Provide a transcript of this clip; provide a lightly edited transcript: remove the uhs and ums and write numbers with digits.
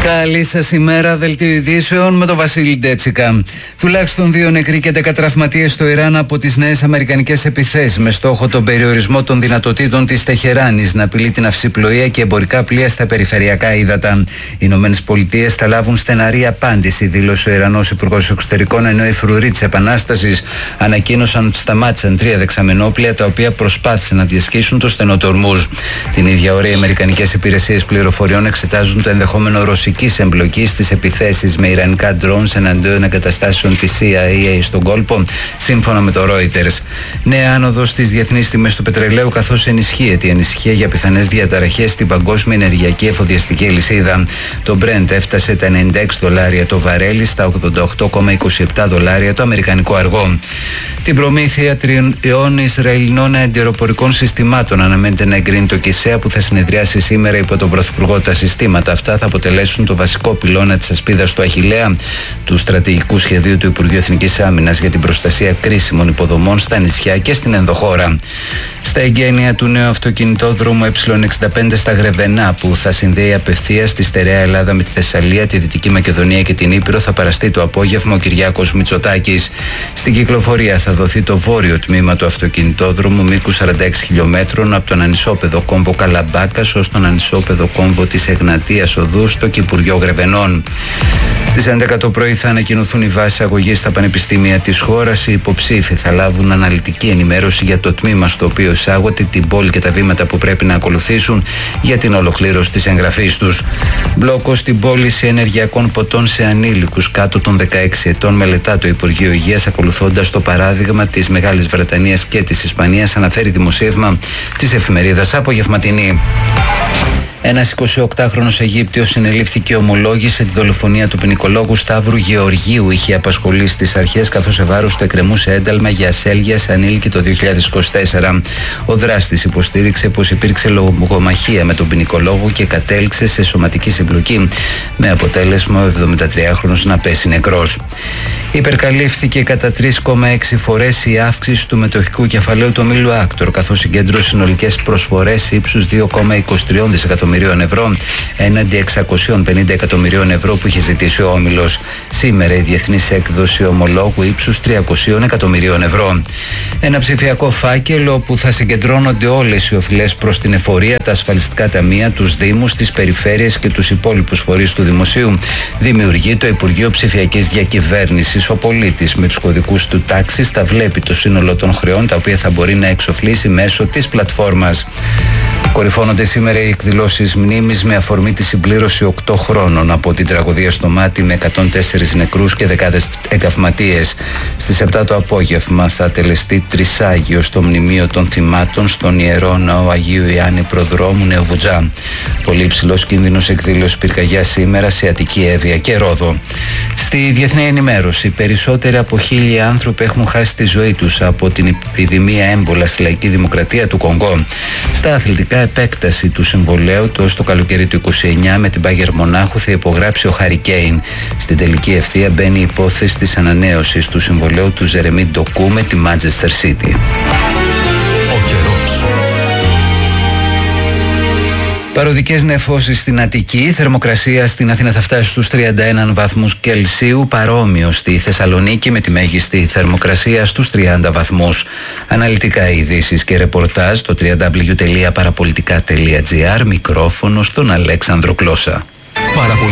Καλή σας ημέρα, δελτίο ειδήσεων με τον Βασίλη Ντέτσικα. Τουλάχιστον 2 νεκροί και 10 τραυματίες στο Ιράν από τις νέες αμερικανικές επιθέσεις με στόχο τον περιορισμό των δυνατοτήτων της Τεχεράνης να απειλεί την αυσιπλοεία και εμπορικά πλοία στα περιφερειακά ύδατα. Οι Ηνωμένες Πολιτείες θα λάβουν στεναρή απάντηση, δήλωσε ο Ιρανός Υπουργός Εξωτερικών, ενώ οι φρουροί της Επανάστασης ανακοίνωσαν ότι σταμάτησαν 3 δεξαμενόπλια τα οποία προσπάθησαν να διασχίσουν το στενό του Ορμούζ. Την ίδια ώρα οι αμερικανικές υπηρεσίες πληροφοριών εξετάζουν το ενδεχόμενο ρωσικής εμπλοκής στις επιθέσεις με ιρανικά drones εναντίον εγκαταστάσεων της CIA στον κόλπο, σύμφωνα με το Reuters. Νέα άνοδος στις διεθνείς τιμές του πετρελαίου, καθώς ενισχύεται η ανησυχία για πιθανές διαταραχές στην παγκόσμια ενεργειακή εφοδιαστική λυσίδα. Το Brent έφτασε τα $96 το βαρέλι, στα $88,27 το αμερικανικό αργό. Την προμήθεια 3 Ισραηλινών αντιεροπορικών συστημάτων αναμένεται να εγκρίνει το ΚΙΣΕΑ, που θα συνεδριάσει σήμερα υπό τον Πρωθυπουργό. Τα συστήματα αυτά θα αποτελέσουν το βασικό πυλώνα της ασπίδας του Αχιλλέα του στρατηγικού σχεδίου του Υπουργείου Εθνικής Άμυνας για την προστασία κρίσιμων υποδομών στα νησιά και στην ενδοχώρα. Στα εγγένεια του νέου αυτοκινητόδρομου Ε65 στα Γρεβενά, που θα συνδέει απευθείας τη στερεά Ελλάδα με τη Θεσσαλία, τη Δυτική Μακεδονία και την Ήπειρο, θα παραστεί το απόγευμα ο Κυριάκος Μητσοτάκης. Στην κυκλοφορία θα δοθεί το βόρειο τμήμα του αυτοκινητόδρομου μήκους 46 χιλιόμετρων από τον ανισόπεδο κόμβο Καλαμπάκας ως τον ανισόπεδο κόμβο της Εγνατίας Οδού στο Κυπουργείο Γρεβενών. Στις 11 το πρωί θα ανακοινωθούν οι βάσεις αγωγής στα πανεπιστήμια της χώρας. Οι υποψήφοι θα λάβουν αναλυτική ενημέρωση για το τμήμα στο οποίο εισάγονται, την πόλη και τα βήματα που πρέπει να ακολουθήσουν για την ολοκλήρωση της εγγραφής τους. Μπλόκος στην πώληση ενεργειακών ποτών σε ανήλικους κάτω των 16 ετών μελετά το Υπουργείο Υγείας, ακολουθώντας το παράδειγμα της Μεγάλης Βρετανίας και της Ισπανίας, αναφέρει δημοσίευμα της εφημερίδας Απογευματινή. Ένας 28χρονος Αιγύπτιος συνελήφθη και ομολόγησε τη δολοφονία του ποινικολόγου Σταύρου Γεωργίου. Είχε απασχολήσει τις αρχές, καθώς ευάρους του εκκρεμούσε ένταλμα για ασέλγεια σε ανήλικη το 2024. Ο δράστης υποστήριξε πως υπήρξε λογομαχία με τον ποινικολόγο και κατέληξε σε σωματική συμπλοκή, με αποτέλεσμα ο 73χρονος να πέσει νεκρός. Υπερκαλύφθηκε κατά 3,6 φορές η αύξηση του μετοχικού κεφαλαίου του ομίλου Άκτορ, καθώς συγκέντρωσε συνολικές προσφορές ύψους 2,23 δισεκατομμυρίων ευρώ έναντι 650 εκατομμυρίων ευρώ που είχε ζητήσει ο όμιλος. Σήμερα η διεθνής έκδοση ομολόγου ύψους 300 εκατομμυρίων ευρώ. Ένα ψηφιακό φάκελο που θα συγκεντρώνονται όλες οι οφειλές προς την εφορία, τα ασφαλιστικά ταμεία, τους δήμους, τις περιφέρειες και τους υπόλοιπους φορείς του δημοσίου. Δημιουργεί το Υπουργείο Ψηφιακής Διακυβέρνησης. Ο πολίτης με τους κωδικούς του τάξης θα βλέπει το σύνολο των χρεών, τα οποία θα μπορεί να εξοφλήσει μέσω της πλατφόρμας. Κορυφώνονται σήμερα οι εκδηλώσεις μνήμης με αφορμή τη συμπλήρωση 8 χρόνων από την τραγωδία στο Μάτι, με 104 νεκρούς και δεκάδες εγκαυματίες. Στις 7 το απόγευμα θα τελεστεί τρισάγιο στο μνημείο των θυμάτων στον Ιερό Ναό Αγίου Ιάννη Προδρόμου Νεοβουτζά. Πολύ υψηλός κίνδυνος εκδήλωση πυρκαγιά σήμερα σε Αττική, Εύβοια και Ρόδο. Στη διεθνή ενημέρωση, περισσότεροι από 1.000 άνθρωποι έχουν χάσει τη ζωή τους από την επιδημία έμπολα στη Λαϊκή Δημοκρατία του Κονγκό. Στα αθλητικά, επέκταση του συμβολαίου του ως το καλοκαίρι του 29 με την Bayern Μονάχου θα υπογράψει ο Harry Kane. Στην τελική ευθεία μπαίνει η υπόθεση της ανανέωσης του συμβολαίου του Ζερεμί Ντοκού με τη Manchester City. Ο καιρός. Παροδικές νεφώσεις στην Αττική, θερμοκρασία στην Αθήνα θα φτάσει στους 31 βαθμούς Κελσίου, παρόμοιο στη Θεσσαλονίκη με τη μέγιστη θερμοκρασία στους 30 βαθμούς. Αναλυτικά ειδήσεις και ρεπορτάζ στο www.parapolitica.gr, μικρόφωνο στον Αλέξανδρο Κλώσσα.